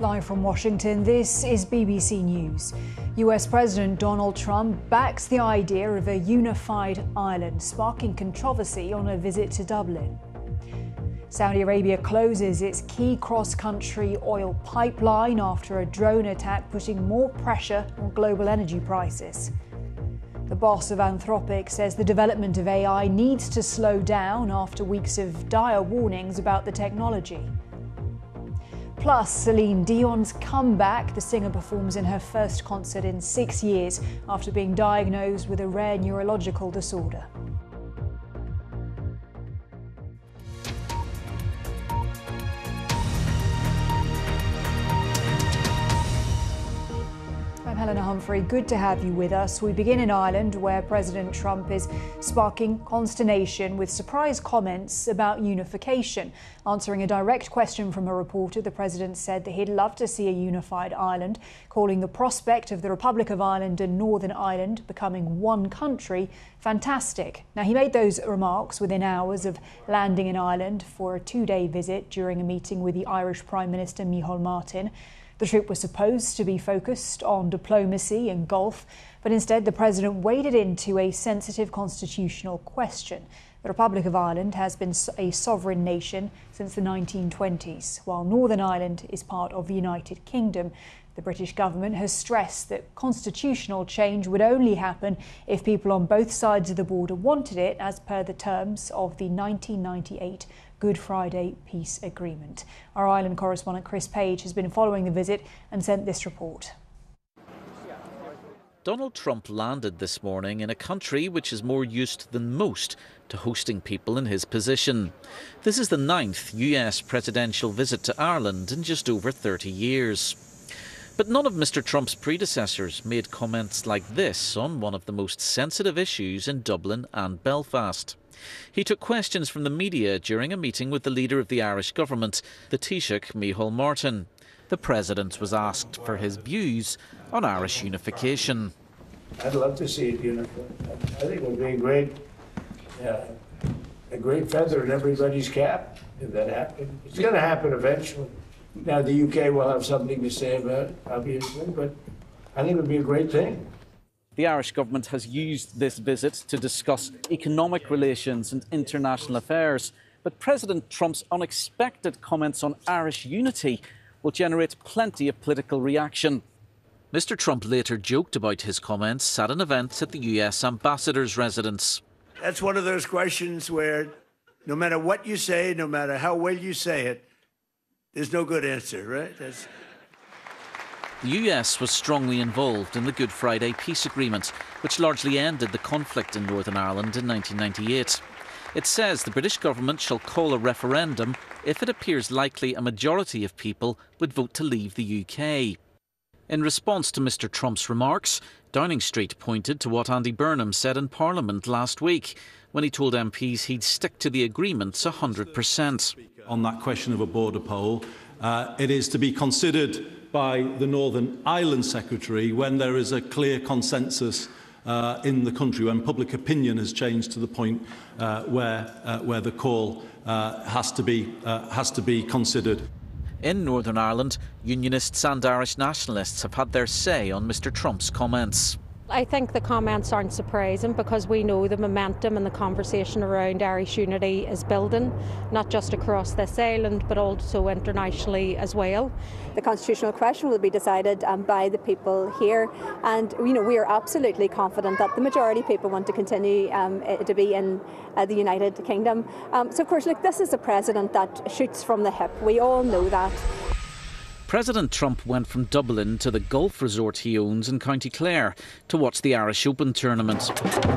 Live from Washington, this is BBC News. US President Donald Trump backs the idea of a unified Ireland, sparking controversy on a visit to Dublin. Saudi Arabia closes its key cross-country oil pipeline after a drone attack, putting more pressure on global energy prices. The boss of Anthropic says the development of AI needs to slow down after weeks of dire warnings about the technology. Plus, Celine Dion's comeback. The singer performs in her first concert in 6 years after being diagnosed with a rare neurological disorder. I'm Helena Humphrey. Good to have you with us. We begin in Ireland, where President Trump is sparking consternation with surprise comments about unification. Answering a direct question from a reporter, the president said that he'd love to see a unified Ireland, calling the prospect of the Republic of Ireland and Northern Ireland becoming one country fantastic. Now, he made those remarks within hours of landing in Ireland for a 2-day visit during a meeting with the Irish Prime Minister Micheál Martin. The trip was supposed to be focused on diplomacy and golf, but instead the president waded into a sensitive constitutional question. The Republic of Ireland has been a sovereign nation since the 1920s, while Northern Ireland is part of the United Kingdom. The British government has stressed that constitutional change would only happen if people on both sides of the border wanted it, as per the terms of the 1998 Good Friday Peace Agreement. Our Ireland correspondent Chris Page has been following the visit and sent this report. Donald Trump landed this morning in a country which is more used than most to hosting people in his position. This is the 9th US presidential visit to Ireland in just over 30 years. But none of Mr. Trump's predecessors made comments like this on one of the most sensitive issues in Dublin and Belfast. He took questions from the media during a meeting with the leader of the Irish government, the Taoiseach Micheál Martin. The president was asked for his views on Irish unification. I'd love to see it unified. I think it would be a great feather in everybody's cap if that happened. It's going to happen eventually. Now, the UK will have something to say about it, obviously, but I think it would be a great thing. The Irish government has used this visit to discuss economic relations and international affairs, but President Trump's unexpected comments on Irish unity will generate plenty of political reaction. Mr. Trump later joked about his comments at an event at the US ambassador's residence. That's one of those questions where no matter what you say, no matter how well you say it, there's no good answer, right? The US was strongly involved in the Good Friday Peace Agreement, which largely ended the conflict in Northern Ireland in 1998. It says the British government shall call a referendum if it appears likely a majority of people would vote to leave the UK. In response to Mr. Trump's remarks, Downing Street pointed to what Andy Burnham said in Parliament last week, when he told MPs he'd stick to the agreements 100%. On that question of a border poll, it is to be considered by the Northern Ireland Secretary when there is a clear consensus in the country, when public opinion has changed to the point where the call has to be considered. In Northern Ireland, Unionists and Irish nationalists have had their say on Mr. Trump's comments. I think the comments aren't surprising because we know the momentum and the conversation around Irish unity is building, not just across this island but also internationally as well. The constitutional question will be decided by the people here, and we are absolutely confident that the majority of people want to continue to be in the United Kingdom. So of course, look, this is a president that shoots from the hip. We all know that. President Trump went from Dublin to the golf resort he owns in County Clare to watch the Irish Open tournament.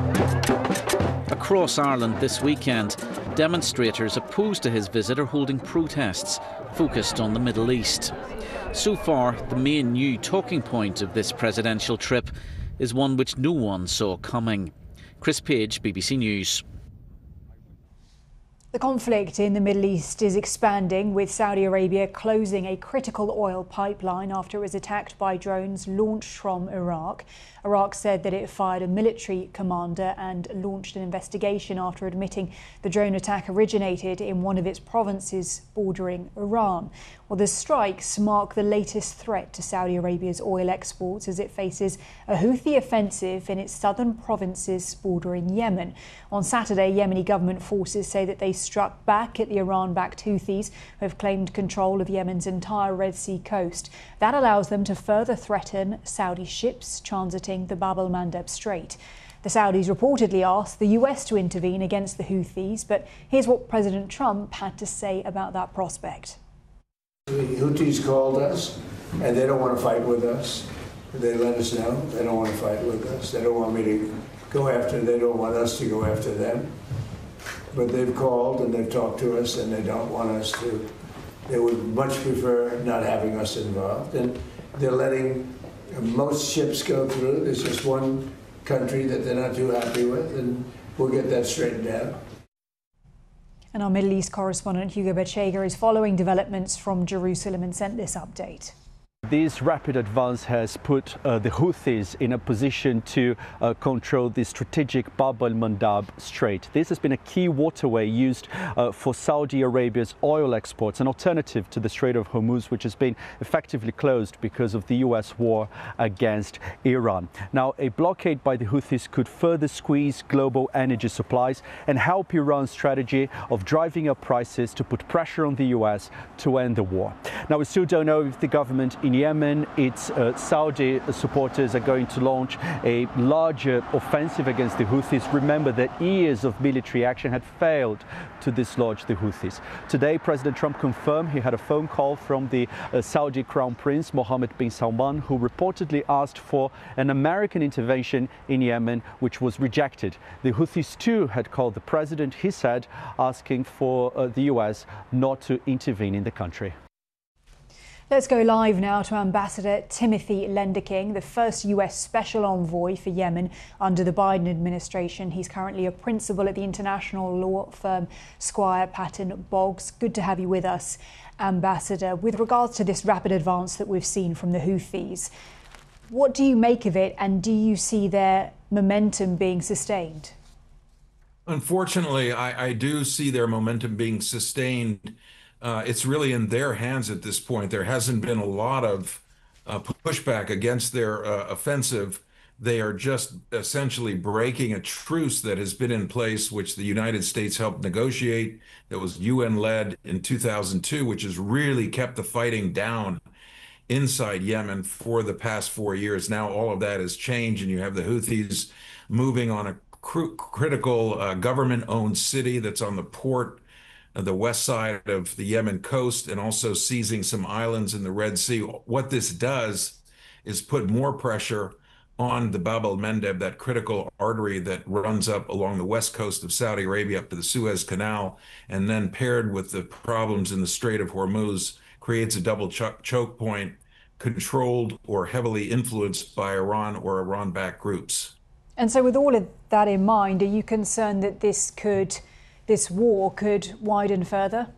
Across Ireland this weekend, demonstrators opposed to his visit are holding protests focused on the Middle East. So far, the main new talking point of this presidential trip is one which no one saw coming. Chris Page, BBC News. The conflict in the Middle East is expanding, with Saudi Arabia closing a critical oil pipeline after it was attacked by drones launched from Iraq. Iraq said that it fired a military commander and launched an investigation after admitting the drone attack originated in one of its provinces bordering Iran. Well, the strikes mark the latest threat to Saudi Arabia's oil exports as it faces a Houthi offensive in its southern provinces bordering Yemen. On Saturday, Yemeni government forces say that they struck back at the Iran-backed Houthis, who have claimed control of Yemen's entire Red Sea coast. That allows them to further threaten Saudi ships transiting the Bab el-Mandeb Strait. The Saudis reportedly asked the US to intervene against the Houthis, but here's what President Trump had to say about that prospect. The Houthis called us, and they don't want to fight with us. They let us know they don't want to fight with us. They don't want me to go after, they don't want us to go after them. But they've called and they've talked to us, and they don't want us to. They would much prefer not having us involved. And they're letting most ships go through. There's just one country that they're not too happy with, and we'll get that straightened out. And our Middle East correspondent Hugo Bechega is following developments from Jerusalem and sent this update. This rapid advance has put the Houthis in a position to control the strategic Bab el-Mandeb Strait. This has been a key waterway used for Saudi Arabia's oil exports, an alternative to the Strait of Hormuz, which has been effectively closed because of the US war against Iran. Now, a blockade by the Houthis could further squeeze global energy supplies and help Iran's strategy of driving up prices to put pressure on the US to end the war. Now, we still don't know if the government in Yemen, its Saudi supporters are going to launch a larger offensive against the Houthis. Remember that years of military action had failed to dislodge the Houthis. Today, President Trump confirmed he had a phone call from the Saudi Crown Prince Mohammed bin Salman, who reportedly asked for an American intervention in Yemen, which was rejected. The Houthis too had called the president, he said, asking for the US not to intervene in the country. Let's go live now to Ambassador Timothy Lenderking, the first US Special Envoy for Yemen under the Biden administration. He's currently a principal at the international law firm Squire Patton Boggs. Good to have you with us, Ambassador. With regards to this rapid advance that we've seen from the Houthis, what do you make of it, and do you see their momentum being sustained? Unfortunately, I do see their momentum being sustained. It's really in their hands at this point. There hasn't been a lot of pushback against their offensive. They are just essentially breaking a truce that has been in place, which the United States helped negotiate, that was UN-led in 2002, which has really kept the fighting down inside Yemen for the past 4 years. Now all of that has changed, and you have the Houthis moving on a critical government-owned city that's on the port, the west side of the Yemen coast, and also seizing some islands in the Red Sea. What this does is put more pressure on the Bab el-Mandeb, that critical artery that runs up along the west coast of Saudi Arabia up to the Suez Canal, and then paired with the problems in the Strait of Hormuz, creates a double choke point controlled or heavily influenced by Iran or Iran-backed groups. And so with all of that in mind, are you concerned that this war could widen further?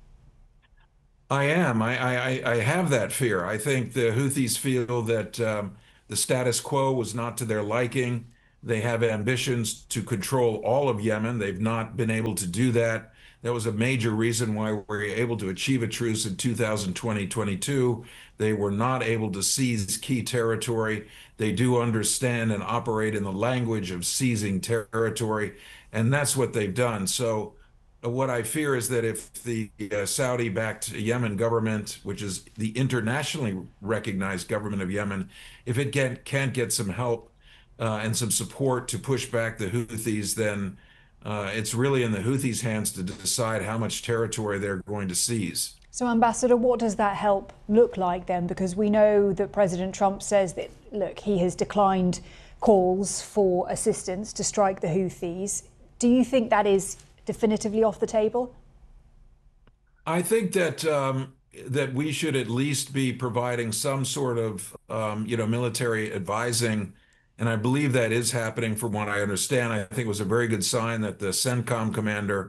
I am. I have that fear. I think the Houthis feel that the status quo was not to their liking. They have ambitions to control all of Yemen. They've not been able to do that. That was a major reason why we were able to achieve a truce in 2020-22. They were not able to seize key territory. They do understand and operate in the language of seizing territory, and that's what they've done. So what I fear is that if the Saudi-backed Yemen government, which is the internationally recognized government of Yemen, if it can't get some help and some support to push back the Houthis, then it's really in the Houthis' hands to decide how much territory they're going to seize. So, Ambassador, what does that help look like then? Because we know that President Trump says that, look, he has declined calls for assistance to strike the Houthis. Do you think that is definitively off the table? I think that that we should at least be providing some sort of military advising, and I believe that is happening from what I understand. I think it was a very good sign that the CENTCOM commander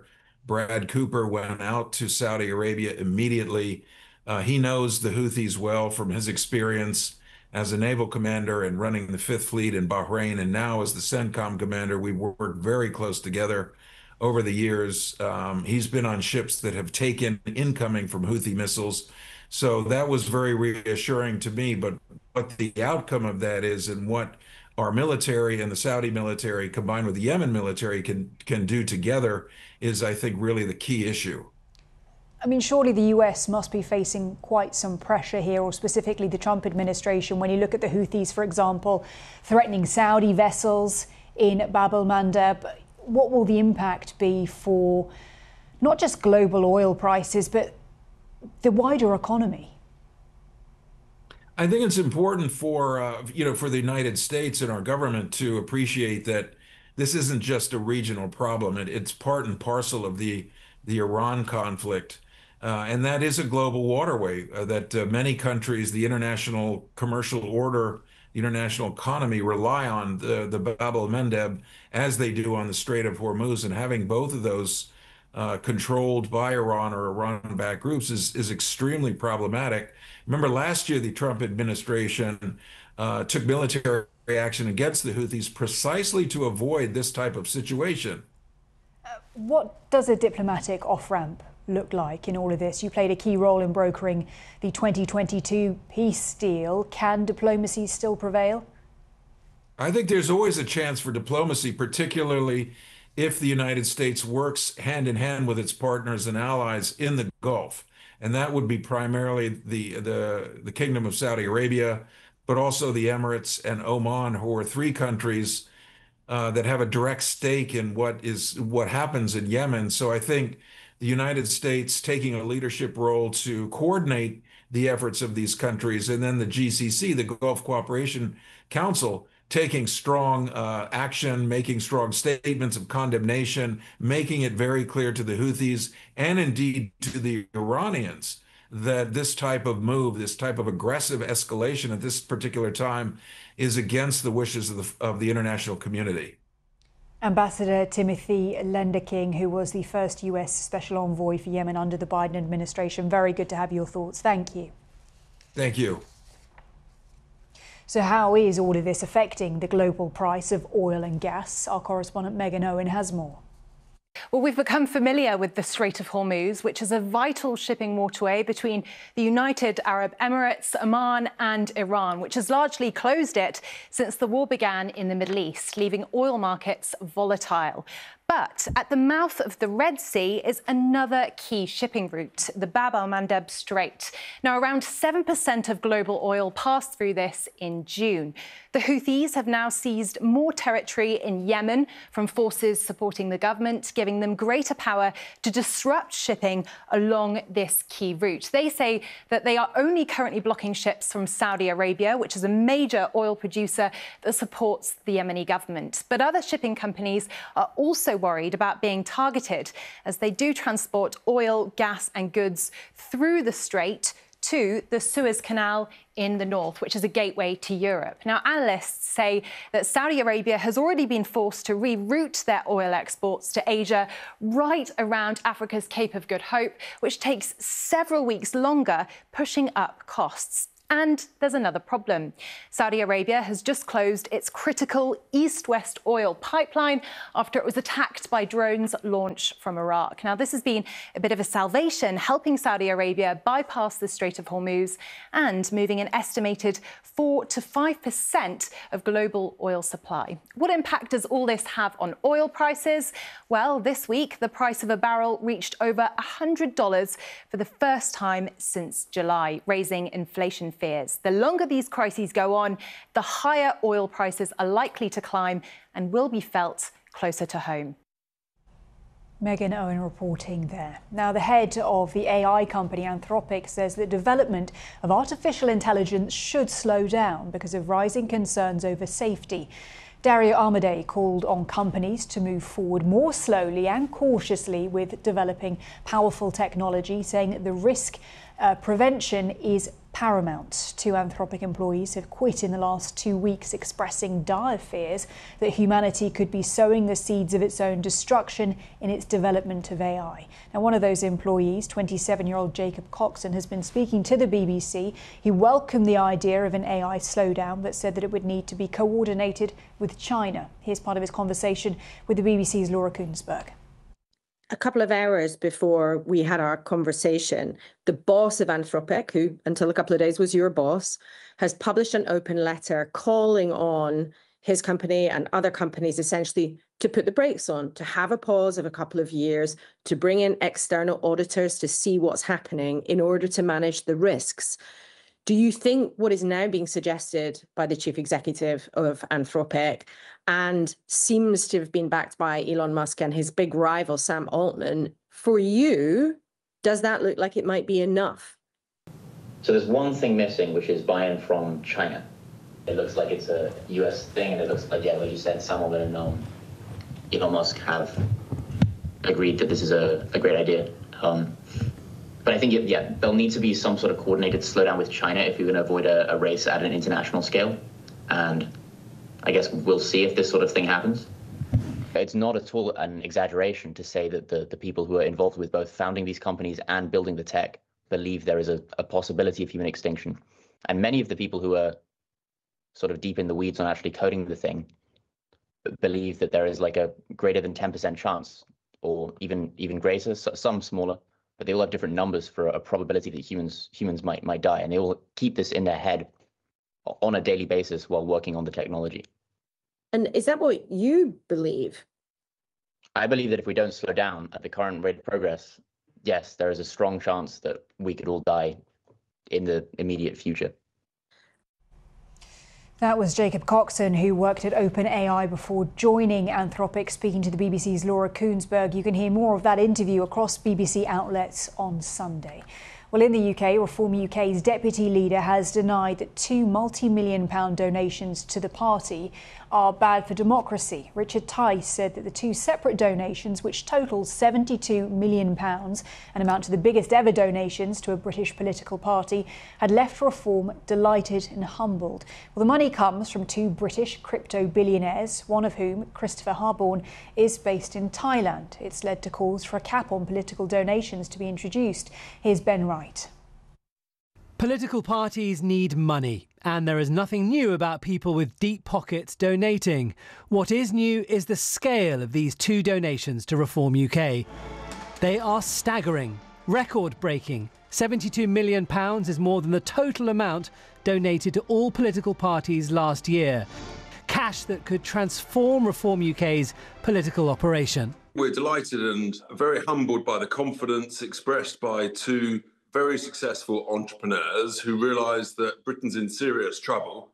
Brad Cooper went out to Saudi Arabia immediately. He knows the Houthis well from his experience as a naval commander and running the Fifth Fleet in Bahrain, and now as the CENTCOM commander. We've worked very close together over the years. He's been on ships that have taken incoming from Houthi missiles. So that was very reassuring to me. But what the outcome of that is, and what our military and the Saudi military combined with the Yemen military can do together, is, I think, really the key issue. I mean, surely the US must be facing quite some pressure here, or specifically the Trump administration, when you look at the Houthis, for example, threatening Saudi vessels in Bab el-Mandeb. What will the impact be for not just global oil prices, but the wider economy? I think it's important for for the United States and our government to appreciate that this isn't just a regional problem. It's part and parcel of the Iran conflict. And that is a global waterway that many countries, the international commercial order, the international economy rely on the Bab el-Mandeb as they do on the Strait of Hormuz. And having both of those controlled by Iran or Iran-backed groups is extremely problematic. Remember, last year, the Trump administration took military action against the Houthis precisely to avoid this type of situation. What does a diplomatic off-ramp look like in all of this? You played a key role in brokering the 2022 peace deal. Can diplomacy still prevail? I think there's always a chance for diplomacy, particularly if the United States works hand in hand with its partners and allies in the Gulf. And that would be primarily the Kingdom of Saudi Arabia, but also the Emirates and Oman, who are three countries that have a direct stake in what happens in Yemen. So I think the United States taking a leadership role to coordinate the efforts of these countries, and then the GCC, the Gulf Cooperation Council, taking strong action, making strong statements of condemnation, making it very clear to the Houthis and indeed to the Iranians that this type of move, this type of aggressive escalation at this particular time is against the wishes of the international community. Ambassador Timothy Lenderking, who was the first US Special Envoy for Yemen under the Biden administration. Very good to have your thoughts. Thank you. Thank you. So how is all of this affecting the global price of oil and gas? Our correspondent Megan Owen has more. Well, we've become familiar with the Strait of Hormuz, which is a vital shipping waterway between the United Arab Emirates, Oman and Iran, which has largely closed it since the war began in the Middle East, leaving oil markets volatile. But at the mouth of the Red Sea is another key shipping route, the Bab el-Mandeb Strait. Now, around 7% of global oil passed through this in June. The Houthis have now seized more territory in Yemen from forces supporting the government, giving them greater power to disrupt shipping along this key route. They say that they are only currently blocking ships from Saudi Arabia, which is a major oil producer that supports the Yemeni government. But other shipping companies are also worried about being targeted as they do transport oil, gas and goods through the strait to the Suez Canal in the north, which is a gateway to Europe. Now, analysts say that Saudi Arabia has already been forced to reroute their oil exports to Asia right around Africa's Cape of Good Hope, which takes several weeks longer, pushing up costs. And there's another problem. Saudi Arabia has just closed its critical east-west oil pipeline after it was attacked by drones launched from Iraq. Now, this has been a bit of a salvation, helping Saudi Arabia bypass the Strait of Hormuz and moving an estimated 4 to 5% of global oil supply. What impact does all this have on oil prices? Well, this week, the price of a barrel reached over $100 for the first time since July, raising inflation fears. The longer these crises go on, the higher oil prices are likely to climb and will be felt closer to home. Megan Owen reporting there. Now, the head of the AI company Anthropic says that development of artificial intelligence should slow down because of rising concerns over safety. Dario Amodei called on companies to move forward more slowly and cautiously with developing powerful technology, saying that the risk prevention is paramount. paramount. 2 Anthropic employees have quit in the last 2 weeks, expressing dire fears that humanity could be sowing the seeds of its own destruction in its development of AI. Now, one of those employees, 27-year-old Jacob Coxon, has been speaking to the BBC. He welcomed the idea of an AI slowdown, but said that it would need to be coordinated with China. Here's part of his conversation with the BBC's Laura Kuenssberg. A couple of hours before we had our conversation, the boss of Anthropic, who until a couple of days was your boss, has published an open letter calling on his company and other companies essentially to put the brakes on, to have a pause of a couple of years, to bring in external auditors to see what's happening in order to manage the risks. Do you think what is now being suggested by the chief executive of Anthropic and seems to have been backed by Elon Musk and his big rival, Sam Altman, for you, does that look like it might be enough? So there's one thing missing, which is buy-in from China. It looks like it's a US thing, and it looks like, yeah, like you said, Sam Altman and Elon Musk have agreed that this is a great idea. But I think, yeah, there'll need to be some sort of coordinated slowdown with China if we're going to avoid a race at an international scale. And I guess we'll see if this sort of thing happens. It's not at all an exaggeration to say that the people who are involved with both founding these companies and building the tech believe there is a possibility of human extinction. And many of the people who are sort of deep in the weeds on actually coding the thing believe that there is like a greater than 10% chance, or even greater, some smaller, but they all have different numbers for a probability that humans might die, and they all keep this in their head on a daily basis while working on the technology. And is that what you believe? I believe that if we don't slow down at the current rate of progress, yes, there is a strong chance that we could all die in the immediate future. That was Jacob Coxon, who worked at OpenAI before joining Anthropic, speaking to the BBC's Laura Kuenssberg. You can hear more of that interview across BBC outlets on Sunday. Well, in the UK, Reform UK's deputy leader has denied that 2 multi-million-pound donations to the party are bad for democracy. Richard Tice said that the 2 separate donations, which total £72 million and amount to the biggest ever donations to a British political party, had left Reform delighted and humbled. Well, the money comes from 2 British crypto billionaires, one of whom, Christopher Harborne, is based in Thailand. It's led to calls for a cap on political donations to be introduced. Here's Ben Wright. Political parties need money, and there is nothing new about people with deep pockets donating. What is new is the scale of these 2 donations to Reform UK. They are staggering, record-breaking. £72 million is more than the total amount donated to all political parties last year. Cash that could transform Reform UK's political operation. We're delighted and very humbled by the confidence expressed by 2 very successful entrepreneurs who realise that Britain's in serious trouble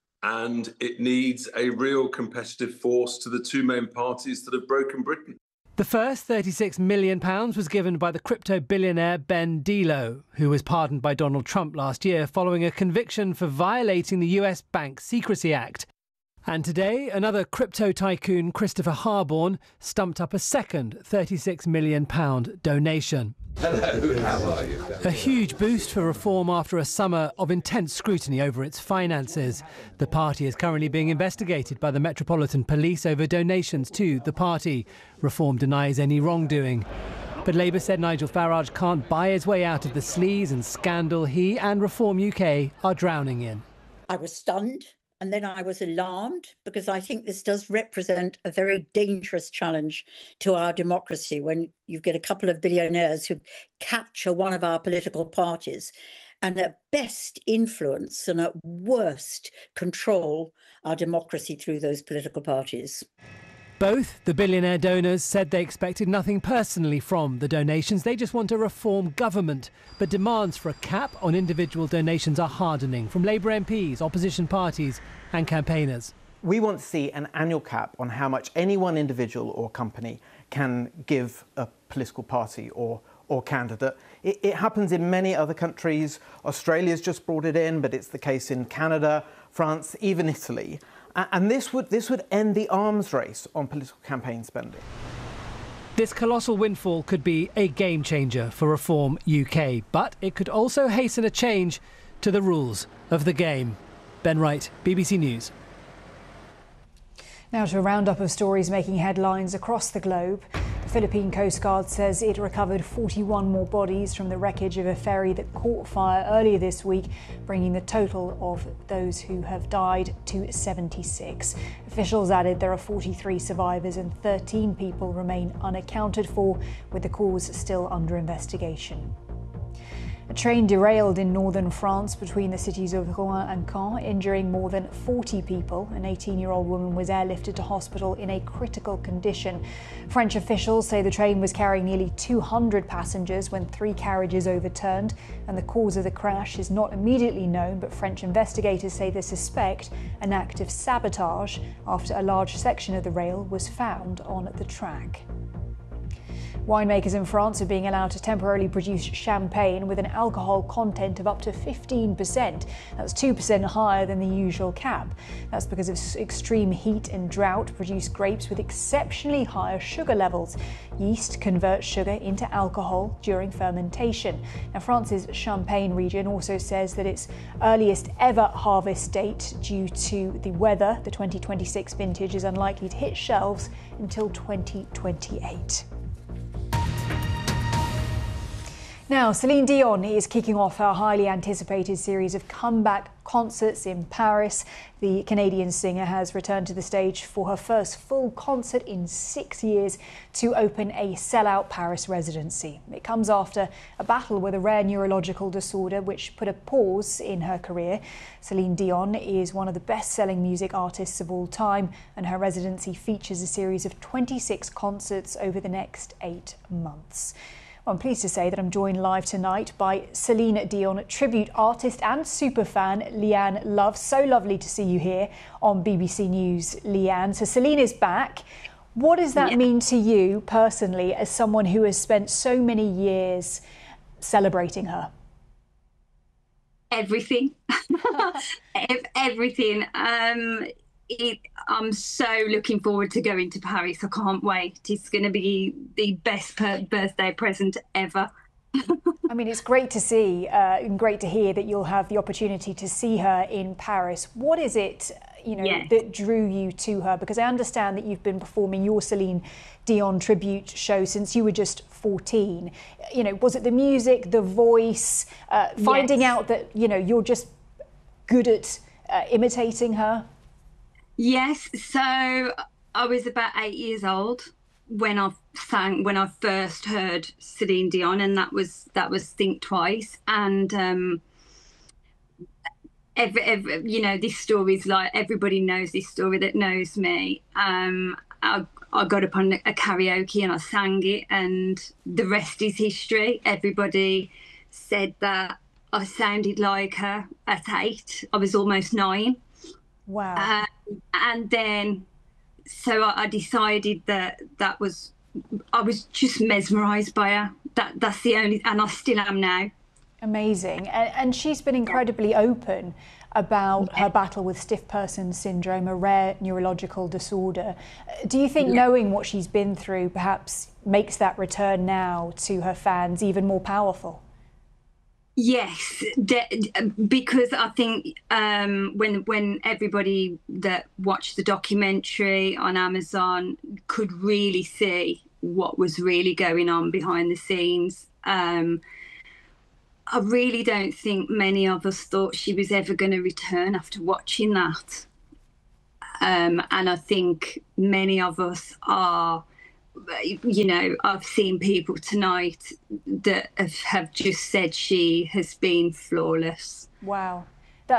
and it needs a real competitive force to the 2 main parties that have broken Britain. The first £36 million was given by the crypto billionaire Ben Delo, who was pardoned by Donald Trump last year following a conviction for violating the US Bank Secrecy Act. And today, another crypto tycoon, Christopher Harborne, stumped up a second £36 million donation. Hello, how are you? A huge boost for Reform after a summer of intense scrutiny over its finances. The party is currently being investigated by the Metropolitan Police over donations to the party. Reform denies any wrongdoing. But Labour said Nigel Farage can't buy his way out of the sleaze and scandal he and Reform UK are drowning in. I was stunned. And then I was alarmed, because I think this does represent a very dangerous challenge to our democracy when you get a couple of billionaires who capture one of our political parties and at best influence and at worst control our democracy through those political parties. Both the billionaire donors said they expected nothing personally from the donations. They just want a reform government. But demands for a cap on individual donations are hardening from Labour MPs, opposition parties and campaigners. We want to see an annual cap on how much any one individual or company can give a political party or candidate. It happens in many other countries. Australia's just brought it in, but it's the case in Canada, France, even Italy. And this would end the arms race on political campaign spending. This colossal windfall could be a game changer for Reform UK, but it could also hasten a change to the rules of the game. Ben Wright, BBC News. Now to a roundup of stories making headlines across the globe. The Philippine Coast Guard says it recovered 41 more bodies from the wreckage of a ferry that caught fire earlier this week, bringing the total of those who have died to 76. Officials added there are 43 survivors and 13 people remain unaccounted for, with the cause still under investigation. A train derailed in northern France between the cities of Rouen and Caen, injuring more than 40 people. An 18-year-old woman was airlifted to hospital in a critical condition. French officials say the train was carrying nearly 200 passengers when 3 carriages overturned, and the cause of the crash is not immediately known, but French investigators say they suspect an act of sabotage after a large section of the rail was found on the track. Winemakers in France are being allowed to temporarily produce champagne with an alcohol content of up to 15%. That's 2% higher than the usual cap. That's because of extreme heat and drought produce grapes with exceptionally higher sugar levels. Yeast converts sugar into alcohol during fermentation. Now, France's Champagne region also says that its earliest ever harvest date due to the weather, the 2026 vintage, is unlikely to hit shelves until 2028. Now, Celine Dion is kicking off her highly anticipated series of comeback concerts in Paris. The Canadian singer has returned to the stage for her first full concert in 6 years to open a sellout Paris residency. It comes after a battle with a rare neurological disorder which put a pause in her career. Celine Dion is one of the best-selling music artists of all time, and her residency features a series of 26 concerts over the next 8 months. Well, I'm pleased to say that I'm joined live tonight by Celine Dion tribute artist and superfan Leanne Love. So lovely to see you here on BBC News, Leanne. So Celine is back. What does that mean to you personally as someone who has spent so many years celebrating her? Everything. Everything. I'm so looking forward to going to Paris. I can't wait. It's going to be the best birthday present ever. I mean, it's great to see and great to hear that you'll have the opportunity to see her in Paris. What is it, that drew you to her? Because I understand that you've been performing your Celine Dion tribute show since you were just 14. Was it the music, the voice, finding out that, you're just good at imitating her? Yes, so I was about 8 years old when I first heard Celine Dion, and that was Think Twice. And this story is like everybody knows this story that knows me. I got up on a karaoke and I sang it, and the rest is history. Everybody said that I sounded like her at 8. I was almost 9. Wow. And then, so I decided that I was just mesmerised by her. That's the only, and I still am now. Amazing. And she's been incredibly open about her battle with stiff person syndrome, a rare neurological disorder. Do you think knowing what she's been through perhaps makes that return now to her fans even more powerful? Yes, because I think when everybody that watched the documentary on Amazon could really see what was really going on behind the scenes, I really don't think many of us thought she was ever going to return after watching that. And I think many of us are, I've seen people tonight that have just said she has been flawless. Wow.